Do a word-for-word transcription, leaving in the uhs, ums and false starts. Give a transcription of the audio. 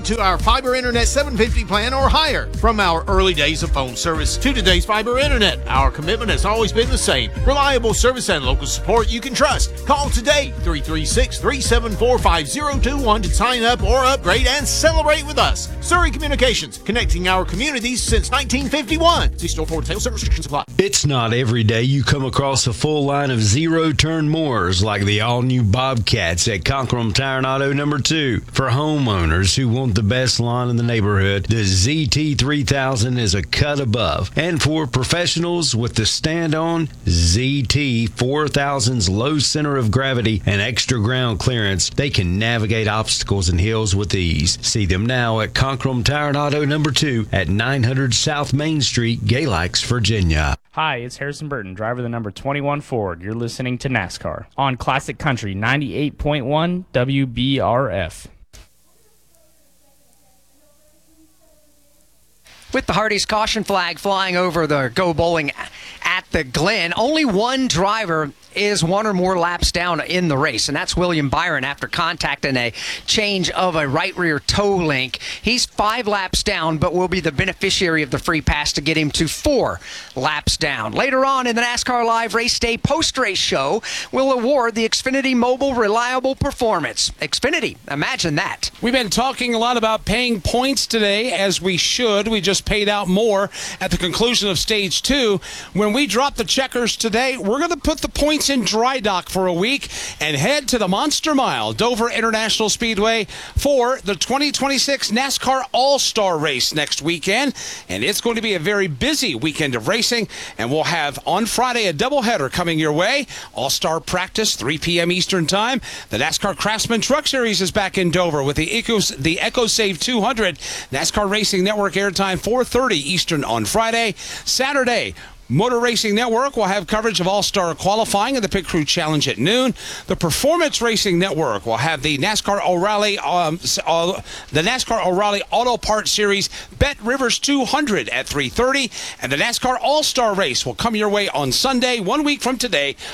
upgrade to our fiber internet seven fifty plan or higher. From our early days of phone service to today's fiber internet, our commitment has always been the same. Reliable service and local support you can trust. Call today, three three six, three seven four, five zero two one to sign up or upgrade and celebrate with us. Surrey Communications, connecting our communities since nineteen fifty-one. See store for details, service restrictions apply. It's not every day you come across a full line of zero-turn mowers like the all-new Bobcats at Conkrum Tire and Auto number two. For homeowners who want the best lawn in the neighborhood, the Z T three thousand is a cut above. And for professionals with the stand-on, Z T four thousand's low center of gravity and extra ground clearance, they can navigate obstacles and hills with ease. See them now at Conkrum Tire and Auto number two at nine hundred South Main Street, Galax, Virginia. Hi, it's Harrison Burton, driver of the number twenty-one Ford. You're listening to NASCAR on Classic Country ninety-eight point one W B R F. With the Hardee's caution flag flying over the Go Bowling at the Glen, only one driver is one or more laps down in the race, and that's William Byron after contact and a change of a right rear toe link. He's five laps down, but will be the beneficiary of the free pass to get him to four laps down. Later on in the NASCAR Live Race Day post-race show, we'll award the Xfinity Mobile Reliable Performance. Xfinity, imagine that. We've been talking a lot about paying points today, as we should. We just paid out more at the conclusion of stage two. When we drop the checkers today, we're going to put the points in dry dock for a week and head to the Monster Mile, Dover International Speedway, for the twenty twenty-six NASCAR All-Star Race next weekend. And it's going to be a very busy weekend of racing, and we'll have on Friday a doubleheader coming your way. All-Star practice, three p.m. Eastern Time. The NASCAR Craftsman Truck Series is back in Dover with the Ecos, the EcoSave two hundred. NASCAR Racing Network airtime four thirty Eastern on Friday. Saturday, Motor Racing Network will have coverage of All-Star qualifying and the Pit Crew Challenge at noon. The Performance Racing Network will have the NASCAR O'Reilly, um, uh, the NASCAR O'Reilly Auto Parts Series Bet Rivers two hundred at three thirty, and the NASCAR All-Star Race will come your way on Sunday, one week from today,